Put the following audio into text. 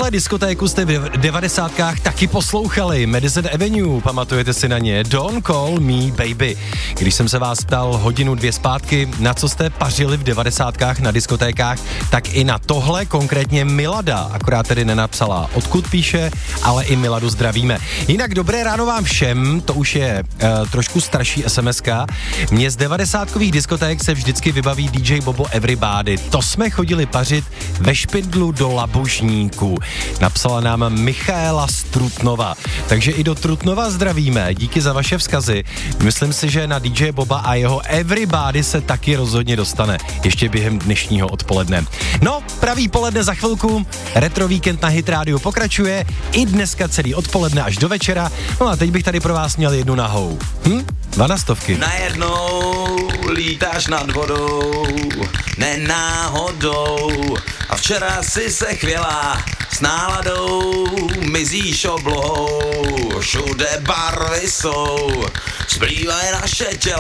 tuhle diskotéku jste v 90kách taky poslouchali. Madison Avenue, pamatujete si na ně? Don't Call Me Baby. Když jsem se vás ptal hodinu, dvě zpátky, na co jste pařili v 90kách na diskotékách, tak i na tohle konkrétně Milada, akorát tedy nenapsala, odkud píše, ale i Miladu zdravíme. Jinak dobré ráno vám všem, to už je trošku starší SMSka. Mně z 90kových diskoték se vždycky vybaví DJ Bobo Everybody. To jsme chodili pařit ve Špindlu do Labužníku. Napsala nám Michaela z Trutnova. Takže i do Trutnova zdravíme. Díky za vaše vzkazy. Myslím si, že na DJ Boba a jeho Everybody se taky rozhodně dostane. Ještě během dnešního odpoledne. No, pravý poledne za chvilku. Retro Víkend na Hit Radio pokračuje. I dneska celý odpoledne až do večera. No a teď bych tady pro vás měl jednu nahou. 12. Najednou lítáš nad vodou, nenáhodou. A včera si se chvěla s náladou, mizíš oblohou, všude barvy jsou, zplývají naše těla.